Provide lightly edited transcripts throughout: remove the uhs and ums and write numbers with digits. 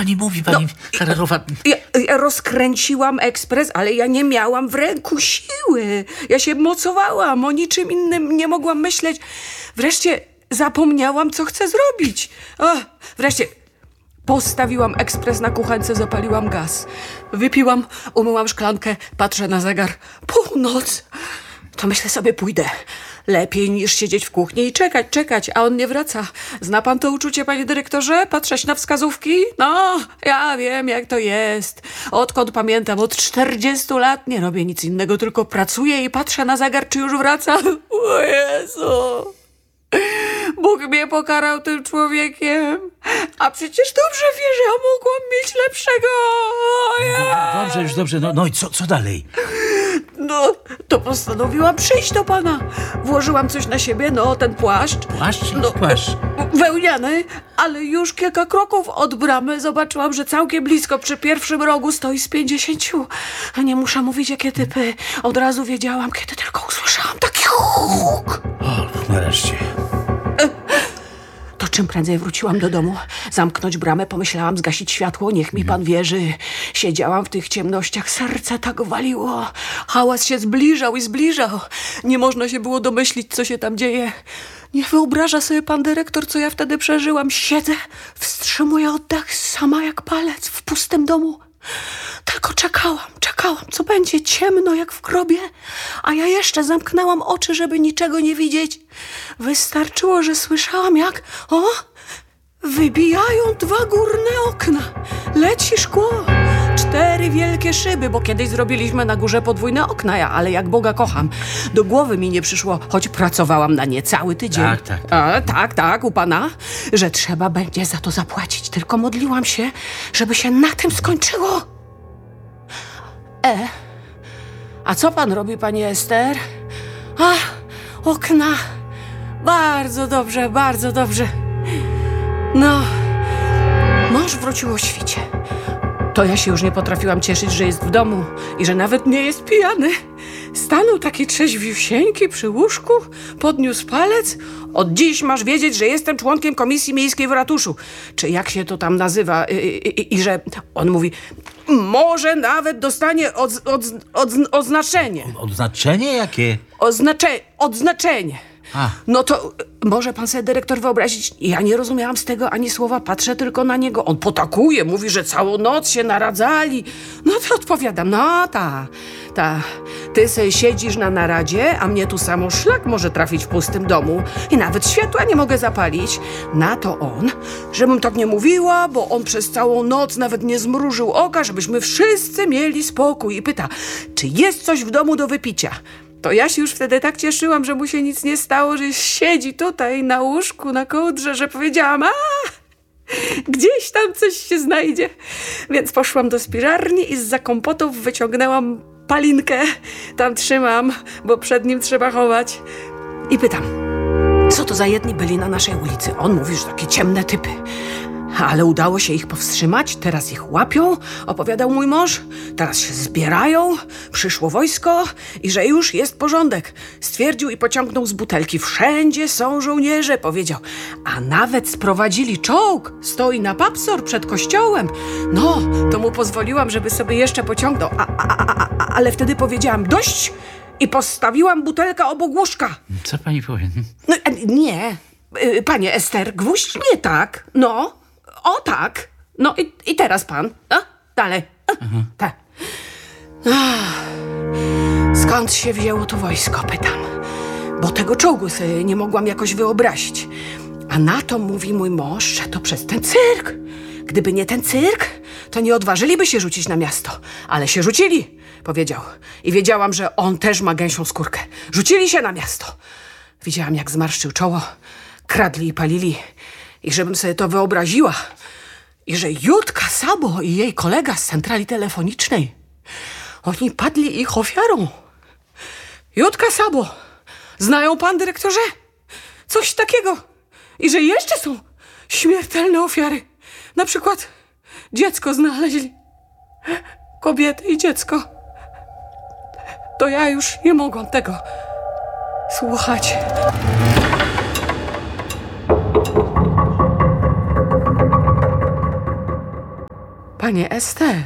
pani mówi, pani Herrerowa? Ja rozkręciłam ekspres, ale ja nie miałam w ręku siły. Ja się mocowałam, o niczym innym nie mogłam myśleć. Wreszcie zapomniałam, co chcę zrobić. Wreszcie postawiłam ekspres na kuchence, zapaliłam gaz. Wypiłam, umyłam szklankę, patrzę na zegar. Północ. To myślę sobie, pójdę. Lepiej niż siedzieć w kuchni i czekać, a on nie wraca. Zna pan to uczucie, panie dyrektorze? Patrzeć na wskazówki? No, ja wiem, jak to jest. Odkąd pamiętam, od 40 lat nie robię nic innego, tylko pracuję i patrzę na zegar, czy już wraca. O Jezu! Bóg mnie pokarał tym człowiekiem. A przecież dobrze wie, że ja mogłam mieć lepszego. Dobrze, już dobrze. No i co dalej? No, to postanowiłam przyjść do pana. Włożyłam coś na siebie, ten płaszcz. Płaszcz? No, Płaszcz. Wełniany, ale już kilka kroków od bramy zobaczyłam, że całkiem blisko przy pierwszym rogu stoi z 50. A nie muszę mówić, jakie typy. Od razu wiedziałam, kiedy tylko usłyszałam taki huk. O, nareszcie. To czym prędzej wróciłam do domu, zamknąć bramę, pomyślałam zgasić światło, niech mi pan wierzy. Siedziałam w tych ciemnościach, serce tak waliło. Hałas się zbliżał i zbliżał. Nie można się było domyślić, co się tam dzieje. Nie wyobraża sobie pan dyrektor, co ja wtedy przeżyłam. Siedzę, wstrzymuję oddech, sama jak palec, w pustym domu. Tylko czekałam, co będzie ciemno jak w grobie, a ja jeszcze zamknęłam oczy, żeby niczego nie widzieć. Wystarczyło, że słyszałam, jak wybijają 2 górne okna. Leci szkło. 4 wielkie szyby, bo kiedyś zrobiliśmy na górze podwójne okna, ale jak Boga kocham. Do głowy mi nie przyszło, choć pracowałam na nie cały tydzień. Tak, u pana, że trzeba będzie za to zapłacić. Tylko modliłam się, żeby się na tym skończyło. A co pan robi, pani Ester? Okna. Bardzo dobrze, bardzo dobrze. No, mąż wrócił o świcie. To ja się już nie potrafiłam cieszyć, że jest w domu i że nawet nie jest pijany. Stanął taki trzeźwiusieńki przy łóżku, podniósł palec. Od dziś masz wiedzieć, że jestem członkiem Komisji Miejskiej w ratuszu. Czy jak się to tam nazywa? I że on mówi, może nawet dostanie odznaczenie. Odznaczenie jakie? Odznaczenie. No to może pan sobie dyrektor wyobrazić, ja nie rozumiałam z tego ani słowa, patrzę tylko na niego. On potakuje, mówi, że całą noc się naradzali. No to odpowiadam, ty sobie siedzisz na naradzie, a mnie tu samo szlak może trafić w pustym domu i nawet światła nie mogę zapalić. Na to on, żebym tak nie mówiła, bo on przez całą noc nawet nie zmrużył oka, żebyśmy wszyscy mieli spokój i pyta, czy jest coś w domu do wypicia. To ja się już wtedy tak cieszyłam, że mu się nic nie stało, że siedzi tutaj na łóżku, na kołdrze, że powiedziałam, gdzieś tam coś się znajdzie. Więc poszłam do spiżarni i zza kompotów wyciągnęłam palinkę. Tam trzymam, bo przed nim trzeba chować. I pytam, co to za jedni byli na naszej ulicy? On mówi, że takie ciemne typy. Ale udało się ich powstrzymać, teraz ich łapią, opowiadał mój mąż. Teraz się zbierają, przyszło wojsko i że już jest porządek. Stwierdził i pociągnął z butelki. Wszędzie są żołnierze, powiedział. A nawet sprowadzili czołg, stoi na papsor przed kościołem. No, to mu pozwoliłam, żeby sobie jeszcze pociągnął. Ale wtedy powiedziałam, dość i postawiłam butelkę obok łóżka. Co pani powie? No, nie, panie Ester, gwóźdź nie tak, no. O tak. No i teraz pan. Dalej. Tak. Skąd się wzięło to wojsko, pytam. Bo tego czołgu sobie nie mogłam jakoś wyobrazić. A na to mówi mój mąż, że to przez ten cyrk. Gdyby nie ten cyrk, to nie odważyliby się rzucić na miasto. Ale się rzucili, powiedział. I wiedziałam, że on też ma gęsią skórkę. Rzucili się na miasto. Widziałam, jak zmarszczył czoło. Kradli i palili. I żebym sobie to wyobraziła. I że Jutka Sabo i jej kolega z centrali telefonicznej, oni padli ich ofiarą. Jutka Sabo. Znają pan, dyrektorze? Coś takiego. I że jeszcze są śmiertelne ofiary. Na przykład dziecko znaleźli. Kobietę i dziecko. To ja już nie mogłam tego słuchać. Panie Ester,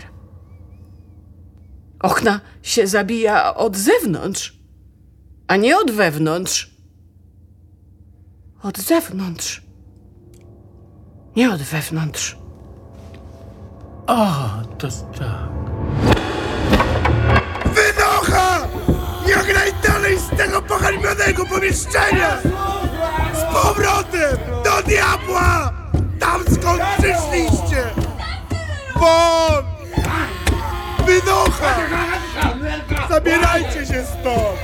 okna się zabija od zewnątrz, a nie od wewnątrz. Od zewnątrz, nie od wewnątrz. O, to tak. Wynocha! Jak najdalej z tego pohańbionego pomieszczenia! Z powrotem do diabła! Tam skąd przyszliście! Won! Wynocha! Zabierajcie się stąd!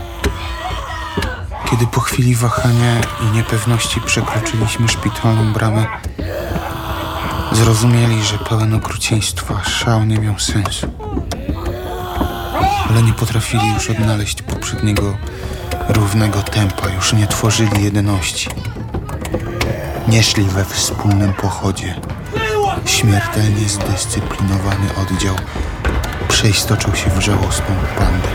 Kiedy po chwili wahania i niepewności przekroczyliśmy szpitalną bramę, zrozumieli, że pełen okrucieństwa szał nie miał sensu. Ale nie potrafili już odnaleźć poprzedniego równego tempa, już nie tworzyli jedności. Nie szli we wspólnym pochodzie. Śmiertelnie zdyscyplinowany oddział przeistoczył się w żałosną bandę.